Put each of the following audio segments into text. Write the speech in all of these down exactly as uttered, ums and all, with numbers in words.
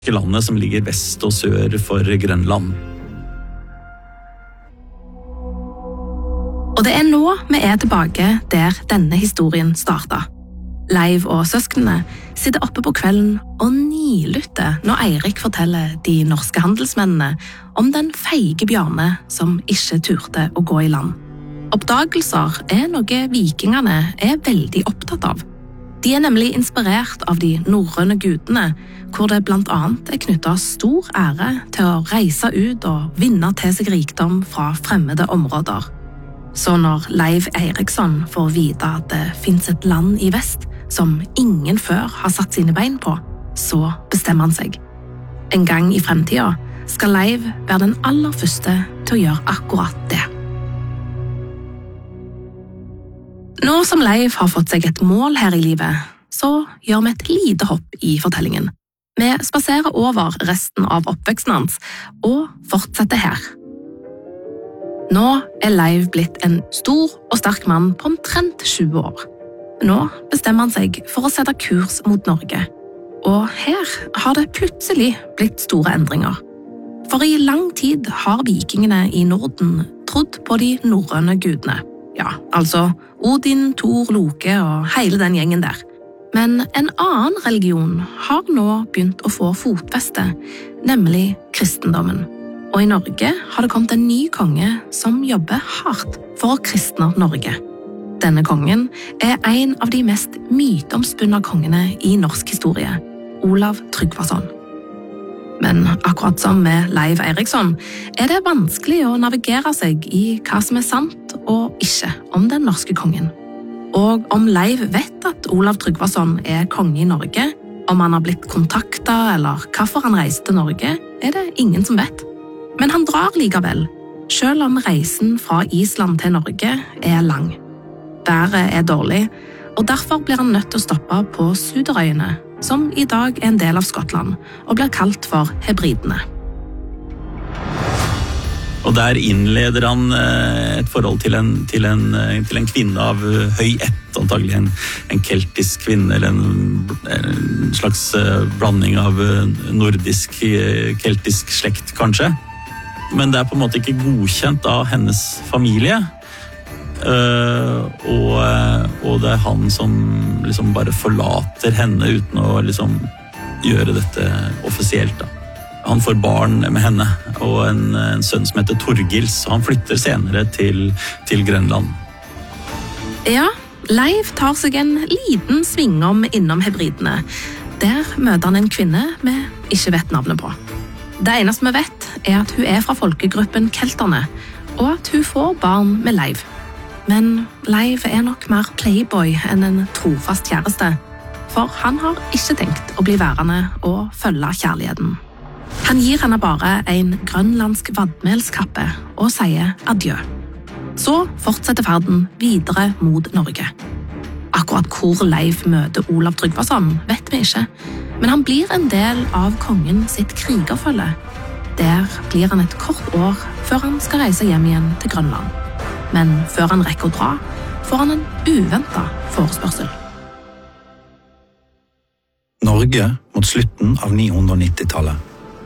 landet som ligger vest og sør for Grønland. Og det er nå vi er tilbake der denne historien startet. Leiv og søsknene sitter oppe på kvelden og nilytter når Eirik forteller de norske handelsmennene om den feige Bjarne som ikke turte å gå i land. Oppdagelser er noe vikingene er veldig opptatt av. De er nemlig inspirert av de norrøne gudene, hvor det blant annet er knyttet stor ære til å reise ut og vinne til seg rikdom fra fremmede områder. Så når Leiv Eiriksson får vite at det finnes et land i vest som ingen før har satt sine bein på, så bestemmer han seg. En gang i fremtiden skal Leiv være den aller første til å gjøre akkurat det. Nå som Leiv har fått seg et mål her i livet, så gjør vi et lite hopp i fortellingen. Vi spaserer over resten av oppveksten hans og fortsetter her. Nå er Leiv blitt en stor og sterk mann på omtrent tjue år. Nå bestemmer han seg for å sette kurs mot Norge. Og her har det plutselig blitt store endringer. For i lang tid har vikingene i Norden trodd på de norrøne gudene. Ja, altså Odin, Thor, Loke og hele den gjengen der. Men en annen religion har nå begynt å få fotfeste, nemlig kristendommen. Og i Norge har det kommet en ny konge som jobber hardt for å kristne Norge. Denne kongen er en av de mest myteomspunne kongene i norsk historie, Olav Tryggvason. Men akkurat som med Leiv Eiriksson er det vanskelig å navigere seg i hva som er sant og ikke om den norske kongen. Og om Leiv vet at Olav Tryggvason er konge i Norge, om han har blitt kontaktet eller hvorfor han reiser til Norge, er det ingen som vet. Men han drar likevel, selv om reisen fra Island til Norge er lang. Været er dårlig, og derfor blir han nødt til å stoppe på Suderøyene, som i dag er en del av Skottland, og blir kalt for Hebridene. Og der innleder han et forhold til en, til en, til en kvinne av høy ett, antagelig en, en keltisk kvinne, eller en, en slags blanding av nordisk, keltisk slekt kanskje. Men det er på en måte ikke godkjent av hennes familie. Uh, og, og det er han som liksom bare forlater henne uten å liksom gjøre dette offisielt da. Han får barn med henne og en, en sønn som heter Torgils, og han flytter senere til, til Grønland. Ja, Leiv tar seg en liten svingom innom Hebridene. Der møter han en kvinne vi ikke vet navnet på. Det eneste vi vet er at hun er fra folkegruppen kelterne, og at hun får barn med Leiv. Men Leiv er nok mer playboy enn en trofast kjæreste, for han har ikke tenkt å bli værende og følge kjærligheten. Han gir henne bare en grønlandsk vadmelskappe og sier adjø. Så fortsetter ferden videre mot Norge. Akkurat hvor Leiv møter Olav Tryggvason vet vi ikke, men han blir en del av kongen sitt krigerfølge. Der blir han et kort år før han skal reise hjem igjen til Grønland. Men før han rekker å dra, får han en uventet forespørsel. Norge mot slutten av ni hundre og nitti-tallet.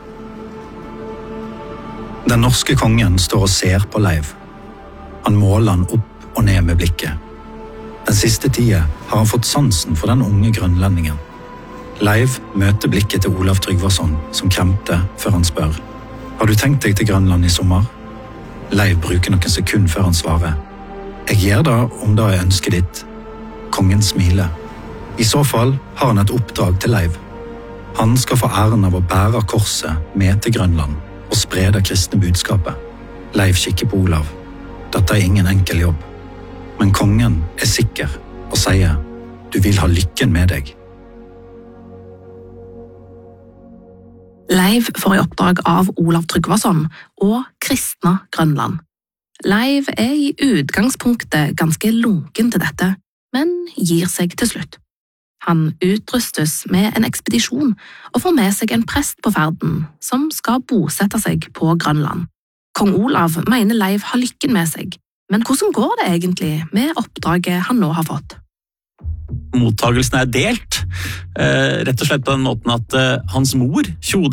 Den norske kongen står og ser på Leiv. Han måler han opp og ned med blikket. Den siste tiden har han fått sansen for den unge grønlendingen. Leiv møter blikket til Olav Tryggvason, som kremter før han spør. Har du tenkt deg til Grønland i sommer? Leiv bruker noen sekunder før han svarer. Jeg gjør det om det er ønsket ditt. Kongen smiler. I så fall har han et oppdrag til Leiv. Han skal få æren av å bære korset med til Grønland og spre det kristne budskapet. Leiv kikker på Olav. Dette er ingen enkel jobb. Men kongen er sikker og sier, du vil ha lykken med deg. Leiv får i oppdrag av Olav Tryggvason og kristne Grønland. Leiv er i utgangspunktet ganske lunken til dette, men gir seg til slutt. Han utrustes med en ekspedisjon og får med seg en prest på ferden som skal bosette seg på Grønland. Kong Olav mener Leiv har lykken med seg, men hvordan går det egentlig med oppdraget han nå har fått? Mottagelsen er delt, rett og slett på den måten at hans mor, Tjode